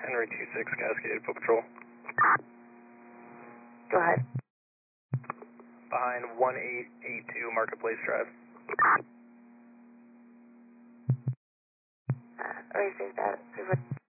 Henry 26 Cascade, Foot Patrol. Go ahead. Behind 1882 Marketplace Drive. Racing that.